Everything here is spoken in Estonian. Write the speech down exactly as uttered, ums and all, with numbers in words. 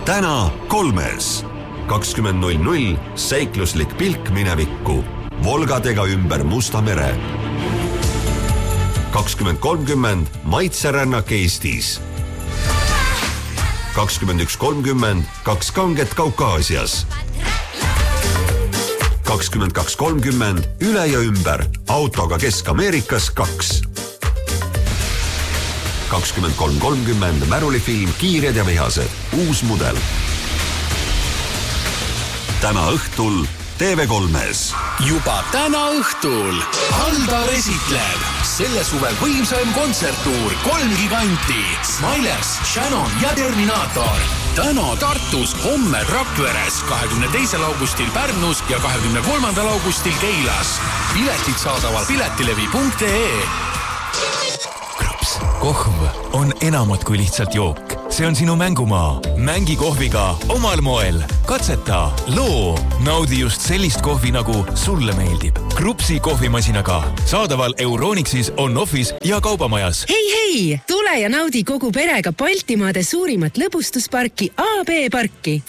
täna kolmes. kakskümmend null null seikluslik pilk minevikku. Volgadega ümber Musta mere. kakskümmend kolmkümmend maitserännak Eestis. kakskümmend üks kolmkümmend kaks kanget Kaukaasias. kakskümmend kaks kolmkümmend üle ja ümber autoga Kesk-Ameerikas kaks. kakskümmend kolm kolmkümmend märulifilm Kiired ja vihased, uus mudel. täna õhtul T V kolmes. Juba täna õhtul Aldar esitleb selle suve võimsaim kontserttuur kolm giganti Smilers, Shannon ja Terminaator. Täna Tartus, homme Rakveres, kahekümne teisel augustil Pärnus ja kahekümne kolmandal augustil Keilas. Piletid saadaval piletilevi punkt ee. Krups, kohv on enamat kui lihtsalt jook. See on sinu mängumaa. Mängi kohviga omal moel. Katseta, loo. Naudi just sellist kohvi, nagu sulle meeldib. Krupsi kohvimasinaga. Saadaval Euronixis, On-Offis ja kaubamajas. Hei, hei! Tule ja naudi kogu perega Baltimaade suurimat lõbustusparki A B parki.